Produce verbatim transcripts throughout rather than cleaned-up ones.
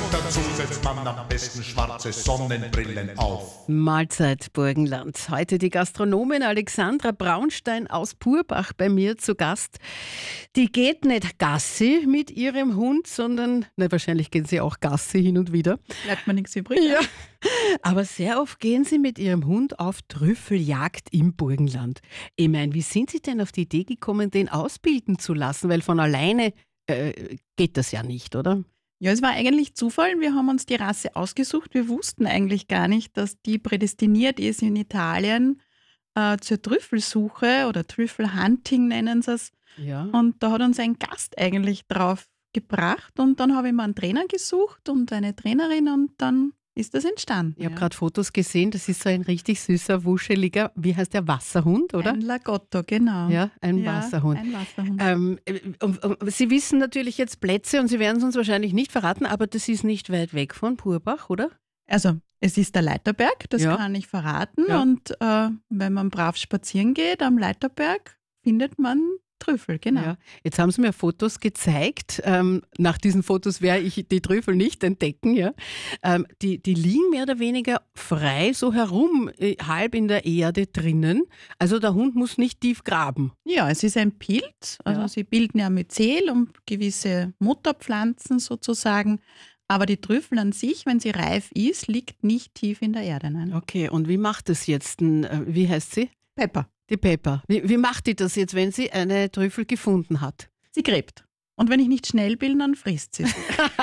dazu setzt man am besten schwarze Sonnenbrillen auf. Mahlzeit Burgenland. Heute die Gastronomin Alexandra Braunstein aus Purbach bei mir zu Gast. Die geht nicht Gassi mit ihrem Hund, sondern, na, wahrscheinlich gehen sie auch Gassi hin und wieder. Bleibt mir nichts übrig. Ja. Aber sehr oft gehen sie mit ihrem Hund auf Trüffeljagd im Burgenland. Ich meine, wie sind Sie denn auf die Idee gekommen, den ausbilden zu lassen? Weil von alleine äh, geht das ja nicht, oder? Ja, es war eigentlich Zufall. Wir haben uns die Rasse ausgesucht. Wir wussten eigentlich gar nicht, dass die prädestiniert ist in Italien äh, zur Trüffelsuche oder Trüffelhunting nennen sie es. Ja. Und da hat uns ein Gast eigentlich drauf gebracht. Und dann habe ich mir einen Trainer gesucht und eine Trainerin und dann ist das entstanden. Ich habe gerade Fotos gesehen, das ist so ein richtig süßer, wuscheliger, wie heißt der, Wasserhund, oder? Ein Lagotto, genau. Ja, ein Ja, Wasserhund. ein Wasserhund. Ähm, um, um, Sie wissen natürlich jetzt Plätze und Sie werden es uns wahrscheinlich nicht verraten, aber das ist nicht weit weg von Purbach, oder? Also es ist der Leiterberg, das Ja. kann ich verraten. Ja. Und äh, wenn man brav spazieren geht am Leiterberg, findet man Trüffel, genau. Ja. Jetzt haben Sie mir Fotos gezeigt. Ähm, nach diesen Fotos werde ich die Trüffel nicht entdecken. Ja. Ähm, die, die liegen mehr oder weniger frei so herum, äh, halb in der Erde drinnen. Also der Hund muss nicht tief graben. Ja, es ist ein Pilz. Also Ja. sie bilden ja Myzel und gewisse Mutterpflanzen sozusagen. Aber die Trüffel an sich, wenn sie reif ist, liegt nicht tief in der Erde. Nein. Okay, und wie macht das jetzt? Ein, äh, wie heißt sie? Pepper. Die Pepper. Wie, wie macht die das jetzt, wenn sie eine Trüffel gefunden hat? Sie gräbt. Und wenn ich nicht schnell bin, dann frisst sie.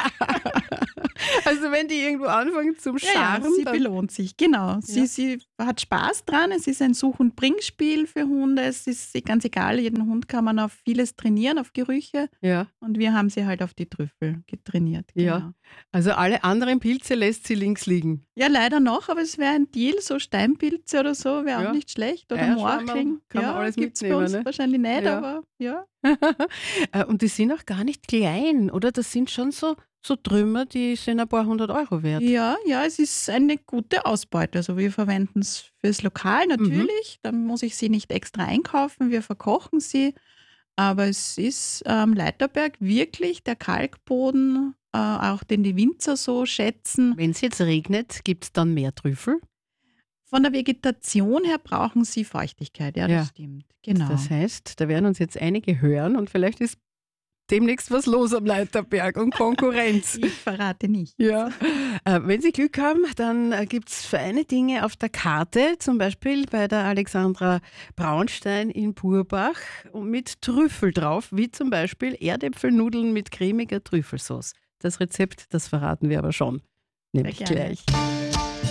Also wenn die irgendwo anfangen zum Ja, ja, Scharren, sie dann belohnt sich, genau. Sie, Ja. sie hat Spaß dran, es ist ein Such- und Bringspiel für Hunde, es ist ganz egal, jeden Hund kann man auf vieles trainieren, auf Gerüche ja, und wir haben sie halt auf die Trüffel getrainiert. Genau. ja. Also alle anderen Pilze lässt sie links liegen. Ja, leider noch, aber es wäre ein Deal, so Steinpilze oder so, wäre Ja. auch nicht schlecht. Oder Eierschwammerl Morchling. kann man ja, alles gibt's mitnehmen, bei uns ne? wahrscheinlich nicht, Ja. aber ja. Äh, Und die sind auch gar nicht klein, oder? Das sind schon so, so Trümmer, die sind ein paar hundert Euro wert. Ja, ja, es ist eine gute Ausbeute. Also wir verwenden es fürs Lokal natürlich, dann muss ich sie nicht extra einkaufen, wir verkochen sie. Aber es ist am Leiterberg wirklich der Kalkboden, äh, auch den die Winzer so schätzen. Wenn es jetzt regnet, gibt es dann mehr Trüffel. Von der Vegetation her brauchen sie Feuchtigkeit, ja, das Ja. stimmt. Genau. Das heißt, da werden uns jetzt einige hören und vielleicht ist demnächst was los am Leiterberg und Konkurrenz. Ich verrate nicht. Ja. Äh, wenn Sie Glück haben, dann äh, gibt es feine Dinge auf der Karte, zum Beispiel bei der Alexandra Braunstein in Purbach und mit Trüffel drauf, wie zum Beispiel Erdäpfelnudeln mit cremiger Trüffelsauce. Das Rezept, das verraten wir aber schon, nämlich Sehr gerne. gleich.